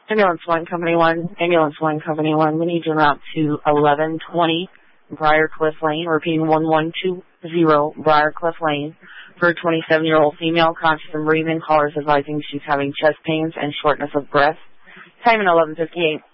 Ambulance 1, Company 1. Ambulance 1, Company 1. We need you route to 1120 Briarcliff Lane. Repeating 1120 Briarcliff Lane. For a 27-year-old female, conscious and breathing. Callers advising she's having chest pains and shortness of breath. Time in 11:58.